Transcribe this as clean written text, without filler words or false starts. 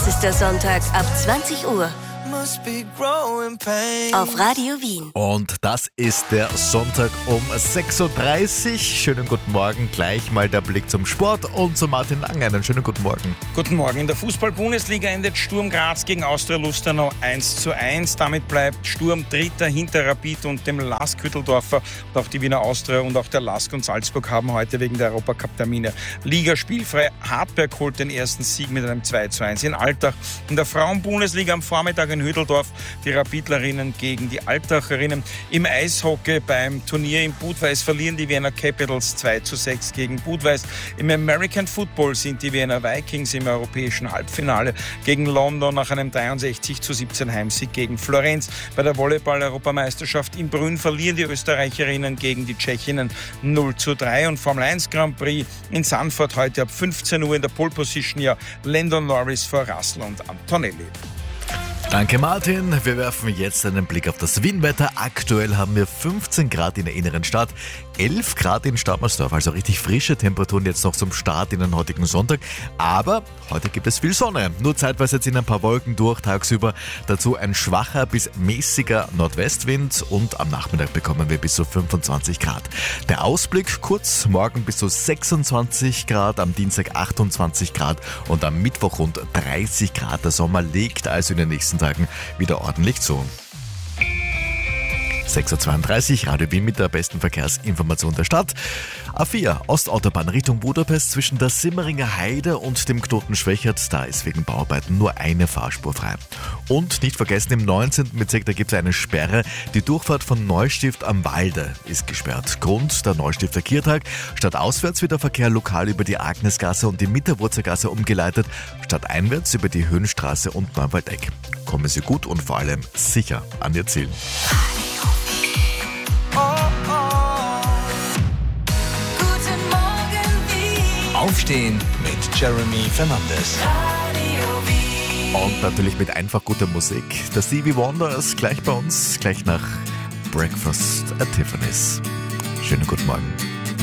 Das ist der Sonntag ab 20 Uhr. Auf Radio Wien. Und das ist der Sonntag um 6.30 Uhr. Schönen guten Morgen. Gleich mal der Blick zum Sport und zu Martin Lang. Einen schönen guten Morgen. Guten Morgen. In der Fußball-Bundesliga endet Sturm Graz gegen Austria Lustenau 1:1. Damit bleibt Sturm Dritter hinter Rapid und dem LASK Hütteldorfer. Und auch die Wiener Austria und auch der LASK und Salzburg haben heute wegen der Europacup-Termine Liga spielfrei. Hartberg holt den ersten Sieg mit einem 2:1 in Altach. In der Frauen-Bundesliga am Vormittag in Hütteldorf die Rapidlerinnen gegen die Altacherinnen. Im Eishockey beim Turnier in Budweis verlieren die Vienna Capitals 2:6 gegen Budweis. Im American Football sind die Vienna Vikings im europäischen Halbfinale gegen London nach einem 63:17 Heimsieg gegen Florenz. Bei der Volleyball-Europameisterschaft in Brünn verlieren die Österreicherinnen gegen die Tschechinnen 0:3. Und Formel 1 Grand Prix in Zandvoort heute ab 15 Uhr in der Pole Position Lando Norris vor Russell und Antonelli. Danke Martin. Wir werfen jetzt einen Blick auf das Wien-Wetter. Aktuell haben wir 15 Grad in der inneren Stadt, 11 Grad in Staumersdorf, also richtig frische Temperaturen jetzt noch zum Start in den heutigen Sonntag. Aber heute gibt es viel Sonne, nur zeitweise ziehen ein paar Wolken durch tagsüber. Dazu ein schwacher bis mäßiger Nordwestwind und am Nachmittag bekommen wir bis zu 25 Grad. Der Ausblick kurz, morgen bis zu 26 Grad, am Dienstag 28 Grad und am Mittwoch rund 30 Grad. Der Sommer legt also in den nächsten Tagen wieder ordentlich zu. 6.32 Uhr, Radio Wien mit der besten Verkehrsinformation der Stadt. A4, Ostautobahn Richtung Budapest zwischen der Simmeringer Heide und dem Knoten Schwächert. Da ist wegen Bauarbeiten nur eine Fahrspur frei. Und nicht vergessen, im 19. Bezirk, da gibt es eine Sperre. Die Durchfahrt von Neustift am Walde ist gesperrt. Grund, der Neustifter Kirtag. Statt auswärts wird der Verkehr lokal über die Agnesgasse und die Mitterwurzergasse umgeleitet. Statt einwärts über die Höhenstraße und Neuwaldeck. Kommen Sie gut und vor allem sicher an Ihr Ziel. Aufstehen mit Jeremy Fernandes. Und natürlich mit einfach guter Musik. Der Stevie Wonder ist gleich bei uns, gleich nach Breakfast at Tiffany's. Schönen guten Morgen.